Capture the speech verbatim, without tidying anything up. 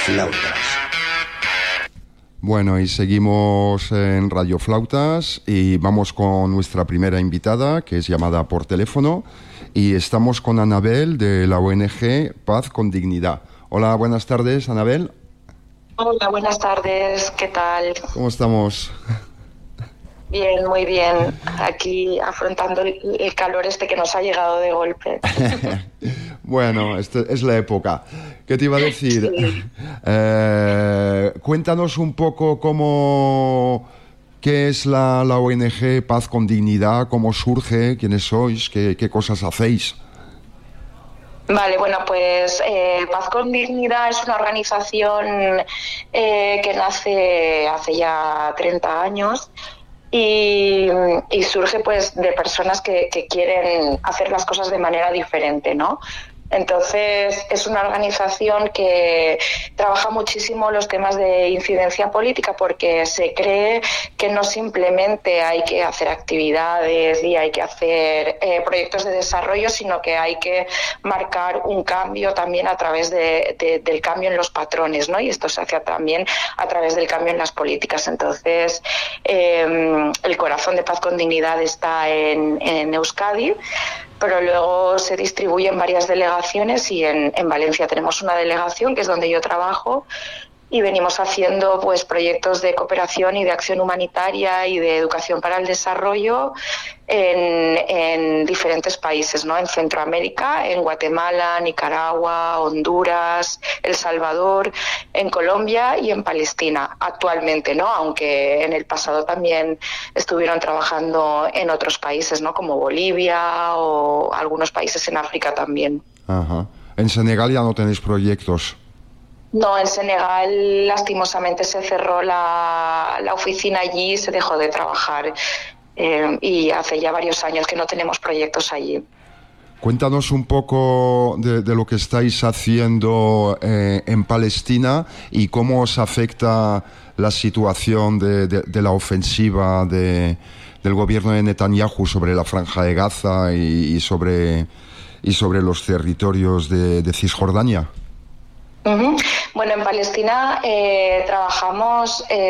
Flautas. Bueno, y seguimos en Radio Flautas y vamos con nuestra primera invitada, que es llamada por teléfono, y estamos con Anabel de la O N G Paz con Dignidad. Hola, buenas tardes, Anabel. Hola, buenas tardes, ¿qué tal? ¿Cómo estamos? Bien, muy bien. Aquí afrontando el, el calor este que nos ha llegado de golpe. Bueno, esta es la época. ¿Qué te iba a decir? Sí. Eh, cuéntanos un poco cómo, qué es la, la O N G Paz con Dignidad, cómo surge, quiénes sois, qué, qué cosas hacéis. Vale, bueno, pues eh, Paz con Dignidad es una organización eh, que nace hace ya treinta años. Y, y surge pues de personas que, que quieren hacer las cosas de manera diferente, ¿no? Entonces es una organización que trabaja muchísimo los temas de incidencia política porque se cree que no simplemente hay que hacer actividades y hay que hacer eh, proyectos de desarrollo, sino que hay que marcar un cambio también a través de, de, del cambio en los patrones, ¿no? Y esto se hace también a través del cambio en las políticas. Entonces eh, el corazón de Paz con Dignidad está en, en Euskadi, pero luego se distribuye en varias delegaciones y en, en Valencia tenemos una delegación que es donde yo trabajo y venimos haciendo pues proyectos de cooperación y de acción humanitaria y de educación para el desarrollo en, en diferentes países, ¿no? En Centroamérica, en Guatemala, Nicaragua, Honduras, El Salvador, en Colombia y en Palestina actualmente, ¿no? Aunque en el pasado también estuvieron trabajando en otros países, ¿no? Como Bolivia o algunos países en África también. Ajá. En Senegal ya no tenéis proyectos. No, en Senegal lastimosamente se cerró la, la oficina allí, se dejó de trabajar eh, y hace ya varios años que no tenemos proyectos allí. Cuéntanos un poco de, de lo que estáis haciendo eh, en Palestina y cómo os afecta la situación de, de, de la ofensiva de, del gobierno de Netanyahu sobre la Franja de Gaza y, y, sobre, y sobre los territorios de, de Cisjordania. Uh-huh. Bueno, en Palestina eh, trabajamos... Eh,